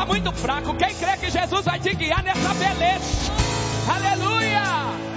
está muito fraco. Quem crê que Jesus vai te guiar nessa beleza? Aleluia!